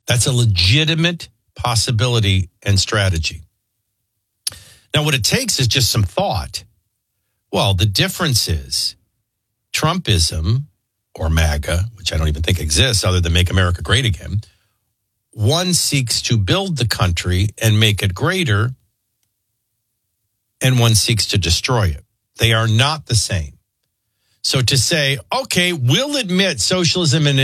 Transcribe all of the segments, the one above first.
That's a legitimate possibility and strategy. Now, what it takes is just some thought. Well, the difference is Trumpism, or MAGA, which I don't even think exists other than Make America Great Again, one seeks to build the country and make it greater, and one seeks to destroy it. They are not the same. So to say, okay, we'll admit socialism and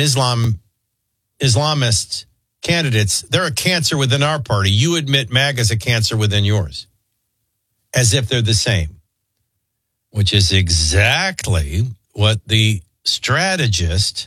Islamist candidates, they're a cancer within our party. You admit MAGA is a cancer within yours. As if they're the same. Which is exactly what the strategist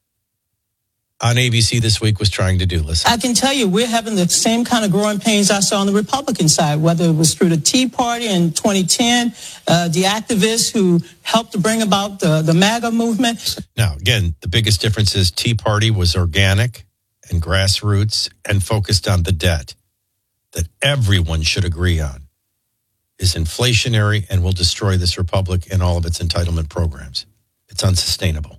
on ABC this week was trying to do. Listen. I can tell you, we're having the same kind of growing pains I saw on the Republican side, whether it was through the Tea Party in 2010, the activists who helped to bring about the MAGA movement. Now, again, the biggest difference is Tea Party was organic and grassroots and focused on the debt that everyone should agree on is inflationary and will destroy this republic and all of its entitlement programs. It's unsustainable.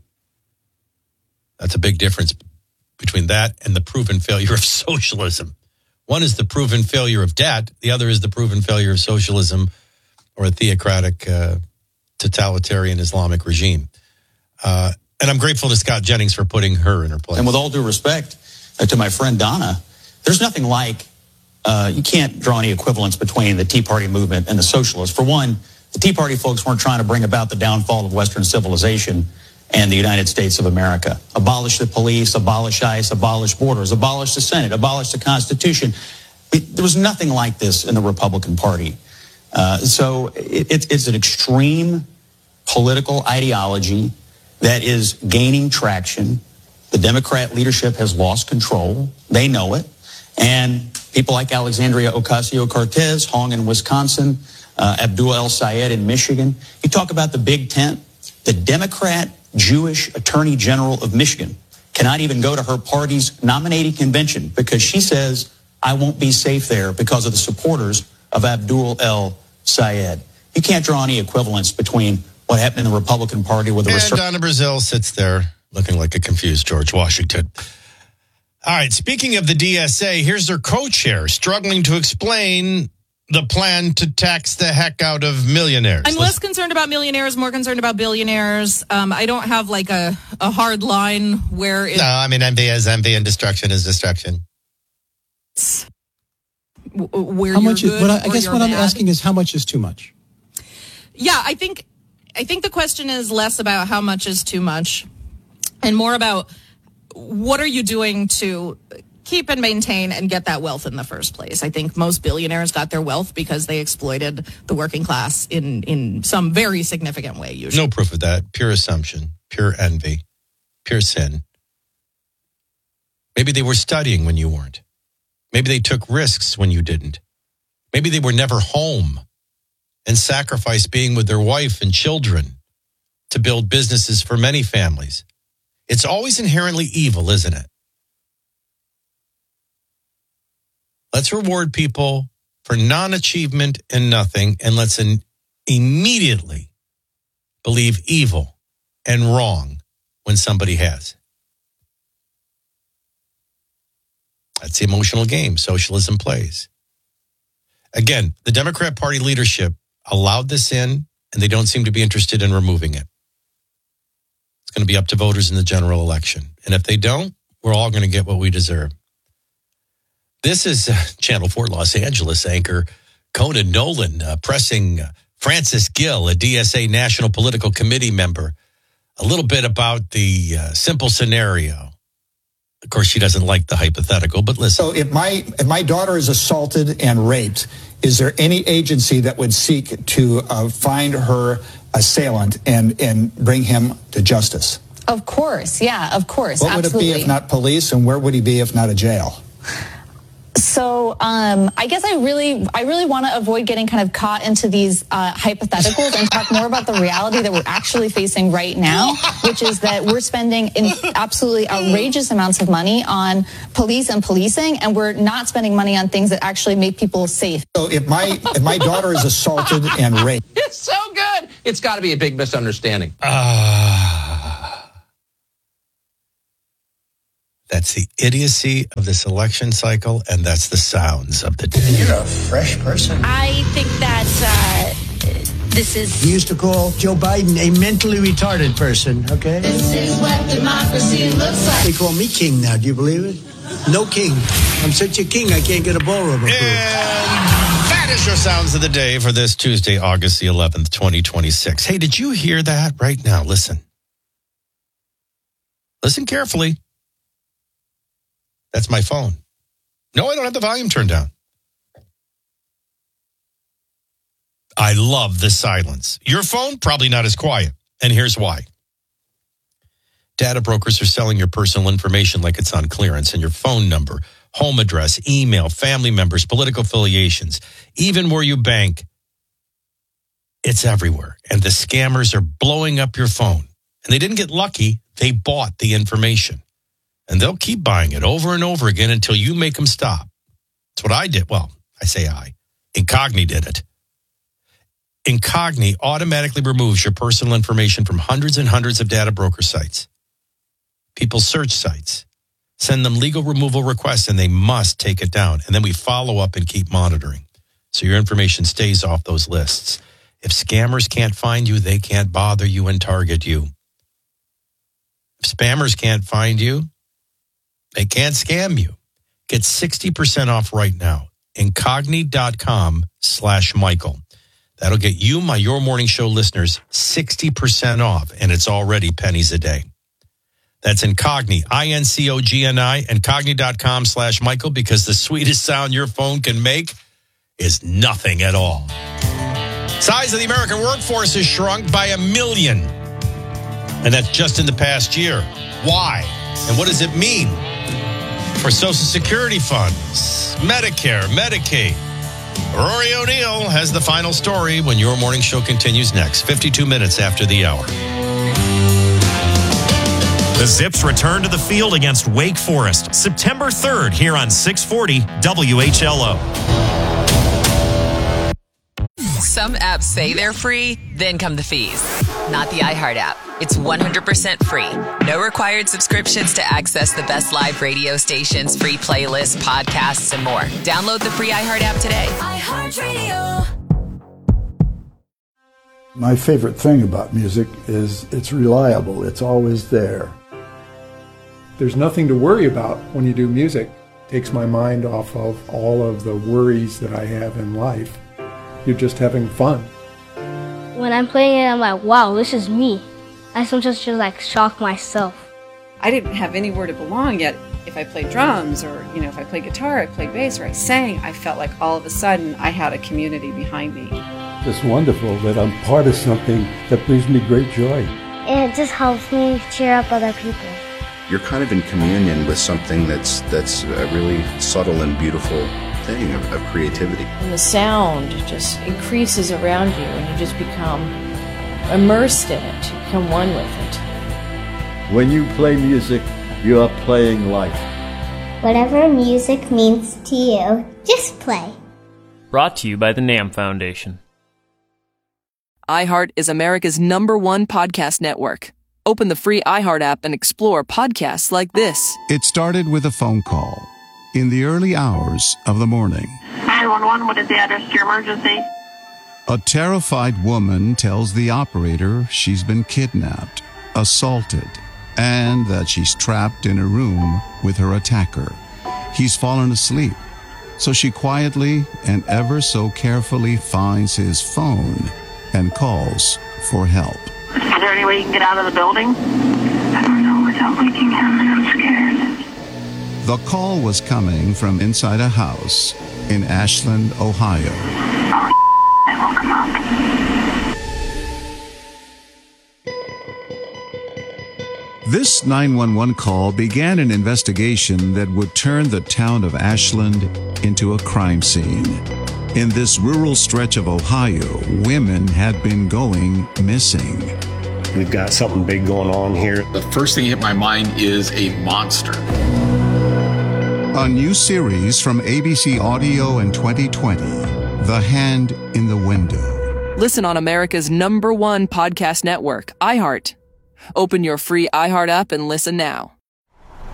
That's a big difference between that and the proven failure of socialism. One is the proven failure of debt. The other is the proven failure of socialism or a theocratic, totalitarian Islamic regime. And I'm grateful to Scott Jennings for putting her in her place. And with all due respect to my friend Donna, there's nothing like, you can't draw any equivalence between the Tea Party movement and the socialists. For one, the Tea Party folks weren't trying to bring about the downfall of Western civilization and the United States of America. Abolish the police, abolish ICE, abolish borders, abolish the Senate, abolish the Constitution. There was nothing like this in the Republican Party. So it's an extreme political ideology that is gaining traction. The Democrat leadership has lost control. They know it. And people like Alexandria Ocasio-Cortez, Hong in Wisconsin, Abdul El-Sayed in Michigan. You talk about the Big Tent. The Democrat Jewish Attorney General of Michigan cannot even go to her party's nominating convention because she says, I won't be safe there because of the supporters of Abdul El-Sayed. You can't draw any equivalence between what happened in the Republican Party with the And Donna Brazile sits there looking like a confused George Washington. All right, speaking of the DSA, here's their co-chair struggling to explain the plan to tax the heck out of millionaires. I'm less concerned about millionaires, more concerned about billionaires. I don't have like a hard line where it... No, I mean, envy is envy and destruction is destruction. Where how much you're good I guess what I'm asking is how much is too much? Yeah, I think the question is less about how much is too much and more about what are you doing to keep and maintain and get that wealth in the first place. I think most billionaires got their wealth because they exploited the working class in some very significant way, usually. No proof of that. Pure assumption, pure envy, pure sin. Maybe they were studying when you weren't. Maybe they took risks when you didn't. Maybe they were never home and sacrificed being with their wife and children to build businesses for many families. It's always inherently evil, isn't it? Let's reward people for non-achievement and nothing, and let's immediately believe evil and wrong when somebody has. That's the emotional game socialism plays. Again, the Democrat Party leadership allowed this in, and they don't seem to be interested in removing it. It's going to be up to voters in the general election. And if they don't, we're all going to get what we deserve. This is Channel 4 Los Angeles anchor Conan Nolan pressing Francis Gill, a DSA National Political Committee member, a little bit about the simple scenario. Of course, she doesn't like the hypothetical, but listen. So if my daughter is assaulted and raped, is there any agency that would seek to find her assailant and bring him to justice? Of course. Yeah, of course. What absolutely. would it be if not police, and where would he be if not a jail? So I guess I really want to avoid getting kind of caught into these hypotheticals and talk more about the reality that we're actually facing right now, which is that we're spending absolutely outrageous amounts of money on police and policing, and we're not spending money on things that actually make people safe. So if my daughter is assaulted and raped. It's so good. It's got to be a big misunderstanding. That's That's the idiocy of this election cycle, and that's the sounds of the day. You're a fresh person. I think that this is... We used to call Joe Biden a mentally retarded person, okay? This is what democracy looks like. They call me king now, do you believe it? No king. I'm such a king, I can't get a ballroom approved. And that is your sounds of the day for this Tuesday, August the 11th, 2026. Hey, did you hear that right now? Listen. Listen carefully. That's my phone. No, I don't have the volume turned down. I love the silence. Your phone, probably not as quiet. And here's why. Data brokers are selling your personal information like it's on clearance, and your phone number, home address, email, family members, political affiliations, even where you bank. It's everywhere. And the scammers are blowing up your phone. And they didn't get lucky. They bought the information. And they'll keep buying it over and over again until you make them stop. That's what I did. Well, I say I. Incogni did it. Incogni automatically removes your personal information from hundreds and hundreds of data broker sites. People search sites, send them legal removal requests, and they must take it down. And then we follow up and keep monitoring. So your information stays off those lists. If scammers can't find you, they can't bother you and target you. If spammers can't find you, they can't scam you. Get 60% off right now. Incogni.com/Michael. That'll get you, Your Morning Show listeners, 60% off, and it's already pennies a day. That's Incogni, INCOGNI, Incogni.com/Michael, because the sweetest sound your phone can make is nothing at all. Size of the American workforce has shrunk by 1 million. And that's just in the past year. Why? And what does it mean for Social Security funds, Medicare, Medicaid? Rory O'Neill has the final story when Your Morning Show continues next, 52 minutes after the hour. The Zips return to the field against Wake Forest September 3rd here on 640 WHLO. Some apps say they're free, then come the fees. Not the iHeart app. It's 100% free. No required subscriptions to access the best live radio stations, free playlists, podcasts, and more. Download the free iHeart app today. iHeartRadio. My favorite thing about music is it's reliable. It's always there. There's nothing to worry about when you do music. It takes my mind off of all of the worries that I have in life. You're just having fun. When I'm playing it, I'm like, wow, this is me. I sometimes just like shock myself. I didn't have anywhere to belong yet. If I played drums or, if I played guitar, I played bass, or I sang, I felt like all of a sudden I had a community behind me. It's wonderful that I'm part of something that brings me great joy. And it just helps me cheer up other people. You're kind of in communion with something that's a really subtle and beautiful thing of creativity. And the sound just increases around you and you just become immersed in it. You become one with it. When you play music, you are playing life. Whatever music means to you, just play. Brought to you by the NAM Foundation. iHeart is America's #1 podcast network. Open the free iHeart app and explore podcasts like this. It started with a phone call in the early hours of the morning. 911, what is the address to your emergency? A terrified woman tells the operator she's been kidnapped, assaulted, and that she's trapped in a room with her attacker. He's fallen asleep, so she quietly and ever so carefully finds his phone and calls for help. Is there any way you can get out of the building? I don't know without waking him. I'm scared. The call was coming from inside a house in Ashland, Ohio. Oh, I woke him up. This 911 call began an investigation that would turn the town of Ashland into a crime scene. In this rural stretch of Ohio, women had been going missing. We've got something big going on here. The first thing hit my mind is a monster. A new series from ABC Audio in 2020, The Hand in the Window. Listen on America's #1 podcast network, iHeart. Open your free iHeart app and listen now.